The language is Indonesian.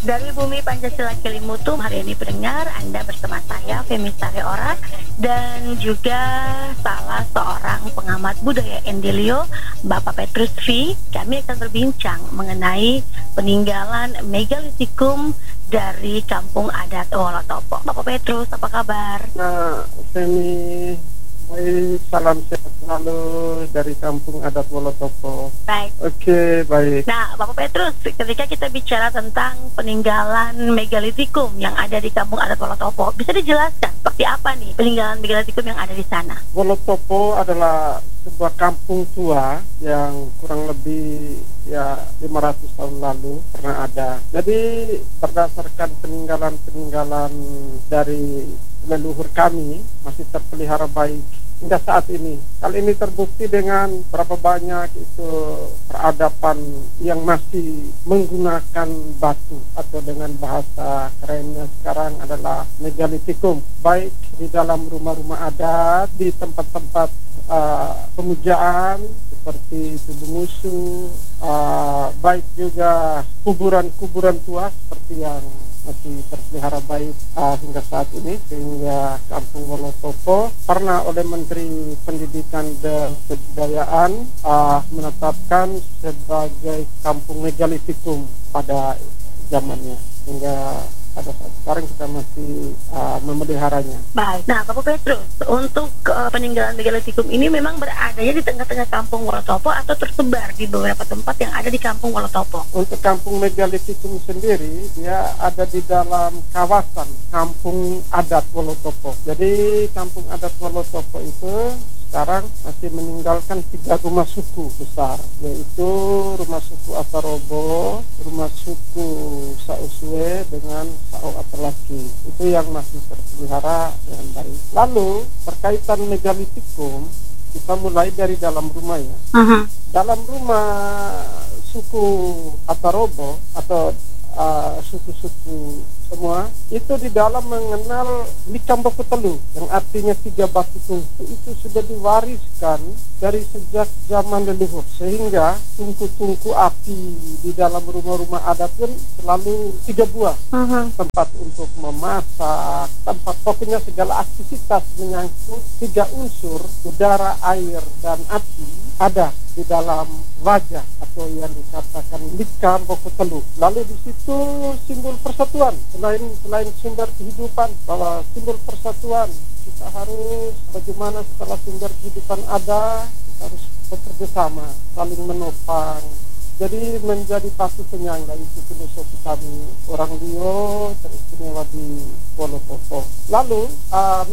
Dari Bumi Pancasila Kelimutu, hari ini pendengar Anda bersama saya, Femi Sareora, dan juga salah seorang pengamat budaya Endilio, Bapak Petrus V. Kami akan berbincang mengenai peninggalan megalitikum dari kampung adat Wolotopo. Bapak Petrus, apa kabar? Nah, Femi, baik, salam sehat selalu dari kampung adat Wolotopo. Baik. Oke, baik. Nah, Bapak Petrus, ketika kita bicara tentang peninggalan megalitikum yang ada di kampung adat Wolotopo, bisa dijelaskan seperti apa nih peninggalan megalitikum yang ada di sana? Wolotopo adalah sebuah kampung tua yang kurang lebih 500 tahun lalu pernah ada. Jadi berdasarkan peninggalan-peninggalan dari leluhur kami masih terpelihara baik hingga saat ini. Hal ini terbukti dengan berapa banyak itu peradaban yang masih menggunakan batu atau dengan bahasa kerennya sekarang adalah megalitikum, baik di dalam rumah-rumah adat, di tempat-tempat pemujaan seperti tubuh musuh, baik juga kuburan-kuburan tua seperti yang masih terpelihara baik hingga saat ini, sehingga kampung Wolotopo pernah oleh Menteri Pendidikan dan Kebudayaan menetapkan sebagai kampung megalitikum pada zamannya, hingga pada saat sekarang kita masih memeliharanya. Baik. Nah, Bapak Petrus, untuk peninggalan megalitikum ini memang beradanya di tengah-tengah kampung Wolotopo atau tersebar di beberapa tempat yang ada di kampung Wolotopo? Untuk kampung megalitikum sendiri, dia ada di dalam kawasan kampung adat Wolotopo. Jadi kampung adat Wolotopo itu sekarang masih meninggalkan 3 rumah suku besar, yaitu rumah suku Atarobo, rumah suku Sausue dengan Sao Atalaki. Itu yang masih terpelihara dengan baik. Lalu berkaitan megalitikum, kita mulai dari dalam rumah ya. Dalam rumah suku Atarobo atau suku-suku semua itu di dalam mengenal likam baku telu, yang artinya 3 batu tungku. Itu sudah diwariskan dari sejak zaman leluhur, sehingga tungku-tungku api di dalam rumah-rumah adat pun selalu 3 buah. Tempat untuk memasak, tempat pokoknya segala aktivitas menyangkut 3 unsur, udara, air, dan api, ada di dalam wajah atau yang dikatakan likam baku telu. Lalu di situ simbol persatuan, selain sumber kehidupan, bahwa simbol persatuan kita harus bagaimana setelah sumber kehidupan ada, kita harus bekerja sama, saling menopang. Jadi menjadi patu penyangga, itu filosofi kami orang Rio teristimewa di Wolotopo. Lalu